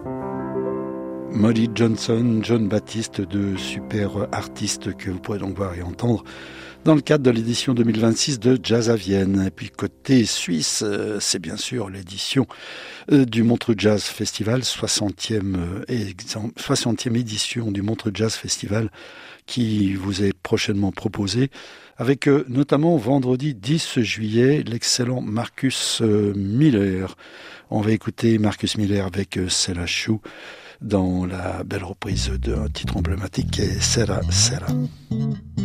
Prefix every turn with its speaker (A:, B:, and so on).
A: Molly Johnson, John Baptiste, de super artistes que vous pourrez donc voir et entendre dans le cadre de l'édition 2026 de Jazz à Vienne. Et puis côté suisse, c'est bien sûr l'édition du Montreux Jazz Festival, 60e édition du Montreux Jazz Festival qui vous est prochainement proposée, avec notamment vendredi 10 juillet l'excellent Marcus Miller. On va écouter Marcus Miller avec Sela Chou dans la belle reprise d'un titre emblématique qui est Sera Sera.